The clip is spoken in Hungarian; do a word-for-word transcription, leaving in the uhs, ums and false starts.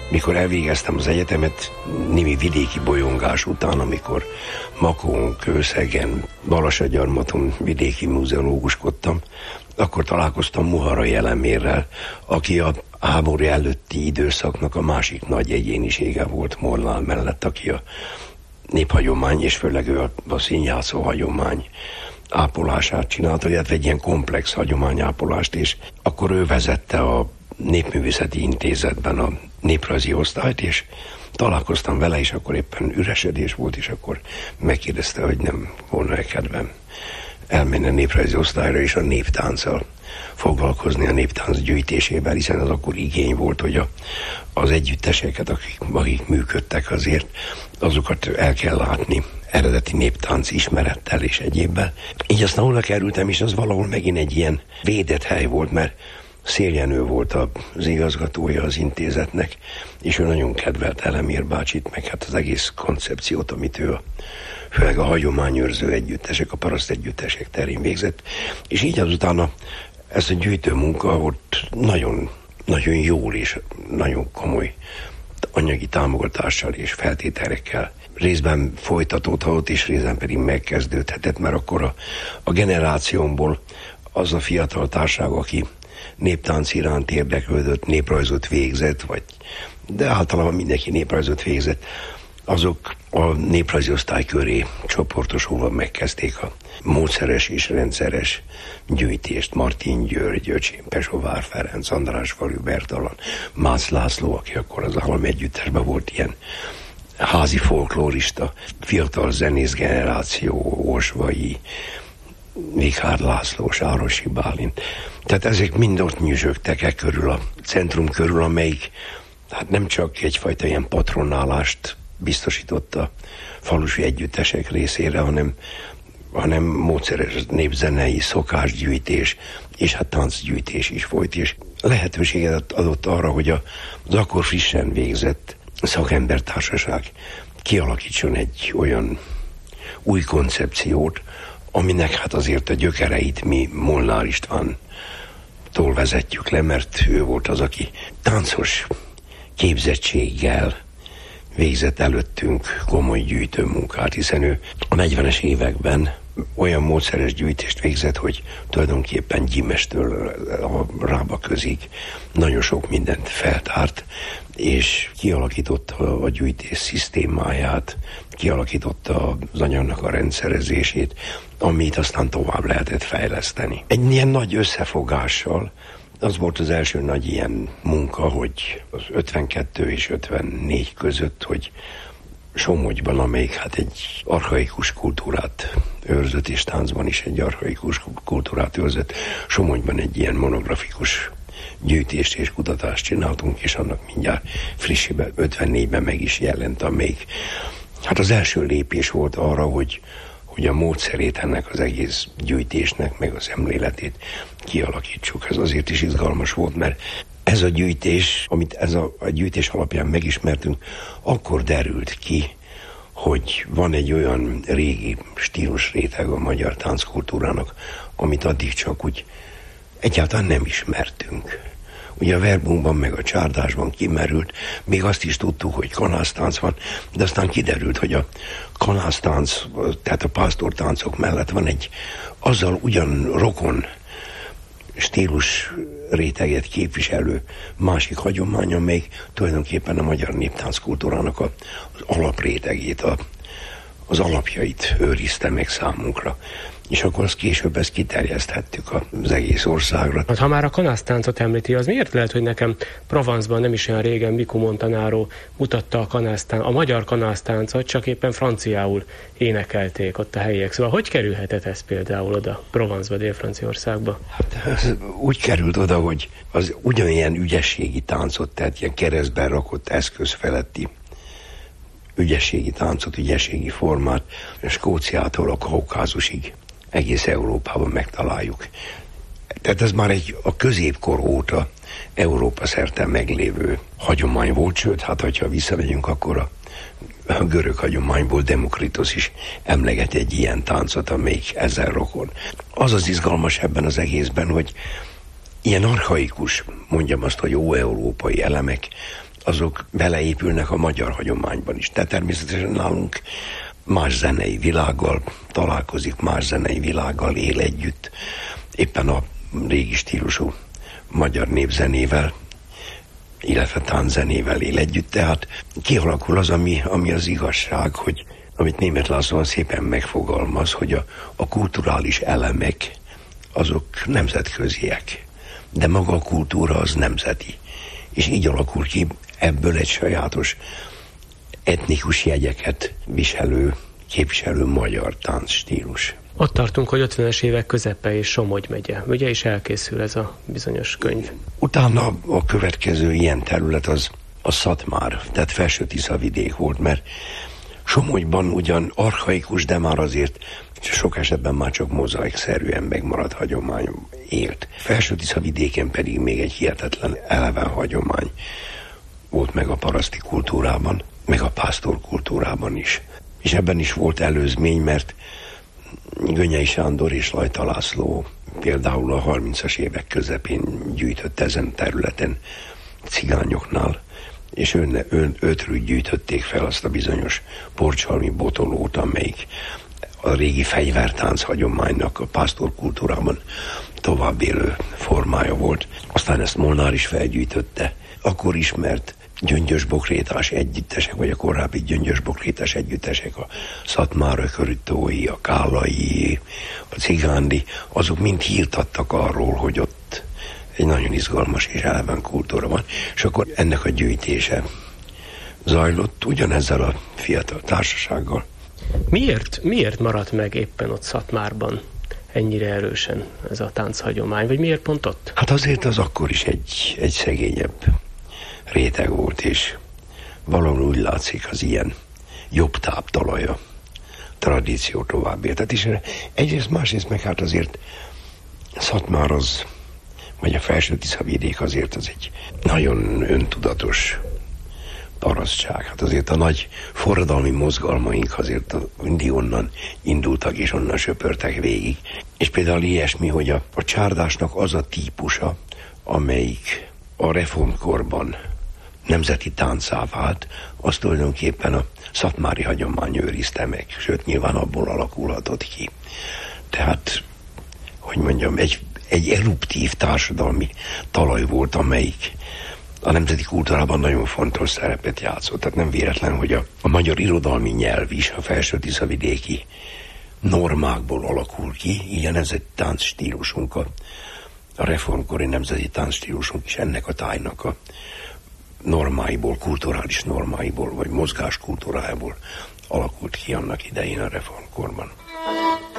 Mikor elvégeztem az egyetemet, némi vidéki bolyongás után, amikor Makón, Kőszegen, Balassagyarmaton vidéki muzeológuskodtam, akkor találkoztam Muharai Elemérrel, aki a háború előtti időszaknak a másik nagy egyénisége volt Molnár mellett, aki a néphagyomány, és főleg ő a, a színjátszó hagyomány ápolását csinálta, illetve egy ilyen komplex hagyományápolást, és akkor ő vezette a Népművészeti Intézetben a néprajzi osztályt, és találkoztam vele, és akkor éppen üresedés volt, és akkor megkérdezte, hogy nem volna-e kedvem elmenni a néprajzi osztályra, és a néptánccal foglalkozni, a néptánc gyűjtésével, hiszen az akkor igény volt, hogy a, az együtteseket, akik, akik működtek azért, azokat el kell látni eredeti néptánc ismerettel és egyébben. Így aztán oda kerültem, és az valahol megint egy ilyen védett hely volt, mert Széljenő volt az igazgatója az intézetnek, és ő nagyon kedvelt Elemér bácsit, meg hát az egész koncepciót, amit ő a, főleg a hagyományőrző együttesek, a paraszt együttesek terén végzett, és így azután a, ez a gyűjtő munka ott nagyon, nagyon jól és nagyon komoly anyagi támogatással és feltételekkel részben folytatódhatott, és részben pedig megkezdődhetett, mert akkor a, a generációmból az a fiatal társaság, aki néptánc iránt érdeklődött, néprajzot végzett, vagy, de általában mindenki néprajzot végzett, azok a néprajzi osztály köré csoportosulva megkezdték a módszeres és rendszeres gyűjtést. Martin György, Öcsém, Pesovár Ferenc, Andrásfalu Bertalan, Mász László, aki akkor az Állam Együttesben volt ilyen házi folklórista, fiatal zenész generáció, Osvai, Vikhár László, Sárosi Bálint. Tehát ezek mind ott nyüzsögtek e körül, a centrum körül, amelyik hát nem csak egyfajta ilyen patronálást biztosította a falusi együttesek részére, hanem, hanem módszeres népzenei szokásgyűjtés, és hát táncgyűjtés is folyt, és lehetőséget adott arra, hogy az akkor frissen végzett szakembertársaság kialakítson egy olyan új koncepciót, aminek hát azért a gyökereit mi Molnár Istvántól vezetjük le, mert ő volt az, aki táncos képzettséggel végzett előttünk komoly gyűjtőmunkát, hiszen ő a negyvenes években olyan módszeres gyűjtést végzett, hogy tulajdonképpen Gyimestől a Rába közig nagyon sok mindent feltárt, és kialakította a gyűjtés szisztémáját, kialakította az anyagnak a rendszerezését, amit aztán tovább lehetett fejleszteni. Egy ilyen nagy összefogással, az volt az első nagy ilyen munka, hogy az ötvenkettő és ötvennégy között, hogy Somogyban, amelyik hát egy archaikus kultúrát őrzött, és táncban is egy archaikus kultúrát őrzött, Somogyban egy ilyen monografikus gyűjtést és kutatást csináltunk, és annak mindjárt frissében, ötvennégyben meg is jelent, amelyik hát az első lépés volt arra, hogy, hogy a módszerét ennek az egész gyűjtésnek, meg a szemléletét kialakítsuk. Ez azért is izgalmas volt, mert ez a gyűjtés, amit ez a, a gyűjtés alapján megismertünk, akkor derült ki, hogy van egy olyan régi stílusréteg a magyar tánckultúrának, amit addig csak úgy egyáltalán nem ismertünk. Ugye a verbumban meg a csárdásban kimerült, még azt is tudtuk, hogy kanásztánc van, de aztán kiderült, hogy a kanásztánc, tehát a pásztortáncok mellett van egy azzal ugyan rokon stílus réteget képviselő másik hagyomány, amely tulajdonképpen a magyar néptánckultúrának az alaprétegét, a, az alapjait őrizte meg számunkra. És akkor azt később ezt kiterjeszthettük az egész országra. Hát, ha már a kanásztáncot említi, az miért lehet, hogy nekem Provence-ban nem is olyan régen Miku Montanaro mutatta a kanásztán, a magyar kanásztáncot, csak éppen franciául énekelték ott a helyiek. Szóval hogy kerülhetett ez például oda Provence-ba, Dél-Franciaországba? Hát, úgy került oda, hogy az ugyanilyen ügyességi táncot, tehát ilyen keresztben rakott eszköz feletti ügyességi táncot, ügyességi formát, Skóciától a Kaukázusig egész Európában megtaláljuk. Tehát ez már egy a középkor óta Európa szerte meglévő hagyomány volt, sőt, hát hogyha visszamegyünk, akkor a, a görög hagyományból Demokritos is emleget egy ilyen táncot, amelyik ezzel rokon. Az az izgalmas ebben az egészben, hogy ilyen archaikus, mondjam azt, hogy óeurópai elemek, azok beleépülnek a magyar hagyományban is. Tehát természetesen nálunk más zenei világgal találkozik, más zenei világgal él együtt, éppen a régi stílusú magyar népzenével, illetve tánczenével él együtt, tehát kialakul az, ami, ami az igazság, hogy amit Németh László szépen megfogalmaz, hogy a, a kulturális elemek azok nemzetköziek, de maga a kultúra az nemzeti. És így alakul ki ebből egy sajátos etnikus jegyeket viselő, képviselő magyar táncstílus. Ott tartunk, hogy ötvenes évek közepe és Somogy megye. Ugye is elkészül ez a bizonyos könyv. Utána a következő ilyen terület az a Szatmár, tehát Felső-Tisza vidék volt, mert Somogyban ugyan archaikus, de már azért sok esetben már csak mozaikszerűen megmaradt hagyomány élt. Felső-Tisza vidéken pedig még egy hihetetlen eleven hagyomány volt meg a paraszti kultúrában, meg a pásztor kultúrában is. És ebben is volt előzmény, mert Gönyei Sándor és Lajta László például a harmincas évek közepén gyűjtött ezen területen cigányoknál, és ön, ön, ötről gyűjtötték fel azt a bizonyos porcsalmi botolót, amelyik a régi fegyvertánc hagyománynak a pásztorkultúrában tovább élő formája volt. Aztán ezt Molnár is felgyűjtötte. Akkor ismert gyöngyösbokrétás együttesek, vagy a korábbi gyöngyösbokrétás együttesek, a Szatmár Ökörütói, a Kállai, a Cigándi, azok mind hírtattak arról, hogy ott egy nagyon izgalmas és eleven kultúra van. És akkor ennek a gyűjtése zajlott ugyanezzel a fiatal társasággal. Miért, miért maradt meg éppen ott Szatmárban ennyire erősen ez a tánchagyomány, vagy miért pont ott? Hát azért az akkor is egy, egy szegényebb réteg volt, és valahol úgy látszik az ilyen jobb táptalaja tradíció tovább értet. És egyrészt, másrészt meg hát azért Szatmár az, vagy a Felső-Tisza vidék azért az egy nagyon öntudatos parasztság. Hát azért a nagy forradalmi mozgalmaink azért mindig onnan indultak, és onnan söpörtek végig. És például ilyesmi, hogy a, a csárdásnak az a típusa, amelyik a reformkorban nemzeti táncá vált, azt tulajdonképpen a szatmári hagyomány őrizte meg, sőt nyilván abból alakulhatott ki. Tehát, hogy mondjam, egy, egy eruptív társadalmi talaj volt, amelyik a nemzeti kultúrában nagyon fontos szerepet játszott. Tehát nem véletlen, hogy a, a magyar irodalmi nyelv is a Felső-Tisza-vidéki normákból alakul ki, ilyen ez egy táncstílusunk, a, a reformkori nemzeti táncstílusunk is ennek a tájnak a normáiból, kulturális normáiból, vagy mozgás kultúrájából alakult ki annak idején a reformkorban.